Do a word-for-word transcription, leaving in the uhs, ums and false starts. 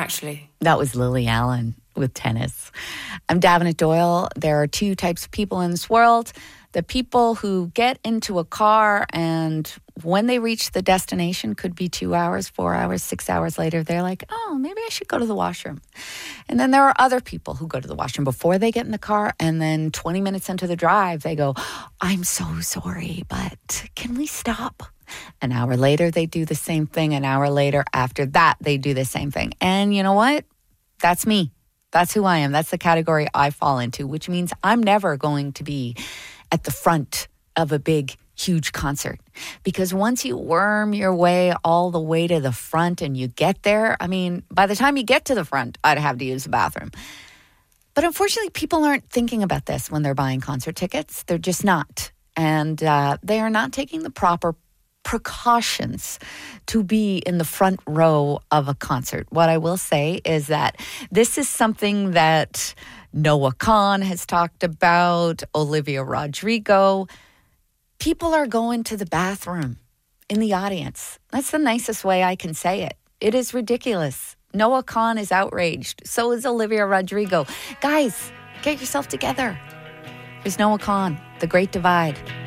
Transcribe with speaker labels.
Speaker 1: Naturally.
Speaker 2: That was Lily Allen with Tennis. I'm Davenant Doyle. There are two types of people in this world. The people who get into a car and when they reach the destination, could be two hours, four hours, six hours later, they're like, oh, maybe I should go to the washroom. And then there are other people who go to the washroom before they get in the car, and then twenty minutes into the drive, they go, I'm so sorry, but can we stop? An hour later, they do the same thing. An hour later, after that, they do the same thing. And you know what? That's me. That's who I am. That's the category I fall into, which means I'm never going to be at the front of a big, huge concert. Because once you worm your way all the way to the front and you get there, I mean, by the time you get to the front, I'd have to use the bathroom. But unfortunately, people aren't thinking about this when they're buying concert tickets. They're just not. And uh, they are not taking the proper precautions to be in the front row of a concert. What I will say is that this is something that Noah Kahan has talked about, Olivia Rodrigo. People are going to the bathroom in the audience. That's the nicest way I can say it. It is ridiculous. Noah Kahan is outraged. So is Olivia Rodrigo. Guys, get yourself together. There's Noah Kahan, The Great Divide.